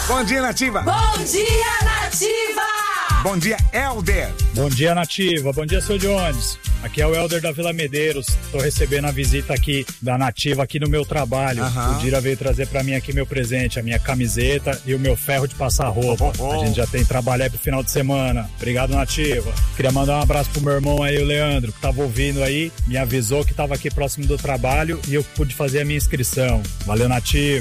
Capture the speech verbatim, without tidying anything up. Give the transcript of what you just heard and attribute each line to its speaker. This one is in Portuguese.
Speaker 1: Bom dia, Nativa.
Speaker 2: Bom dia, Nativa.
Speaker 1: Bom dia, Helder.
Speaker 3: Bom dia, Nativa. Bom dia, seu Jones. Aqui é o Helder da Vila Medeiros. Tô recebendo a visita aqui da Nativa aqui no meu trabalho.
Speaker 1: Aham.
Speaker 3: O Dira veio trazer pra mim aqui meu presente, a minha camiseta e o meu ferro de passar roupa.
Speaker 1: Oh, oh.
Speaker 3: A gente já tem trabalho aí pro final de semana. Obrigado, Nativa. Queria mandar um abraço pro meu irmão aí, o Leandro, que tava ouvindo aí, me avisou que tava aqui próximo do trabalho e eu pude fazer a minha inscrição. Valeu, Nativa.